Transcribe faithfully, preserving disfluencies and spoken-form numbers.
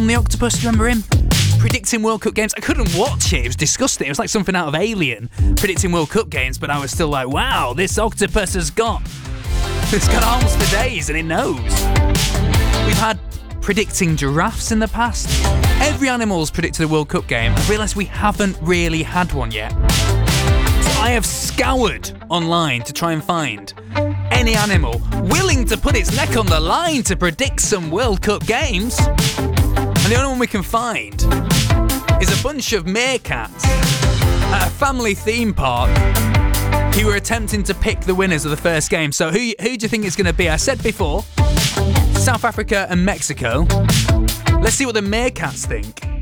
the Octopus, do you remember him? Predicting World Cup games. I couldn't watch it, it was disgusting. It was like something out of Alien, predicting World Cup games, but I was still like, wow, this octopus has got, it's got arms for days and it knows. We've had predicting giraffes in the past. Every animal's predicted a World Cup game. I realised we haven't really had one yet. So I have scoured online to try and find any animal willing to put its neck on the line to predict some World Cup games. And the only one we can find is a bunch of meerkats at a family theme park who were attempting to pick the winners of the first game. So who, who do you think it's going to be? I said before, South Africa and Mexico. Let's see what the meerkats think.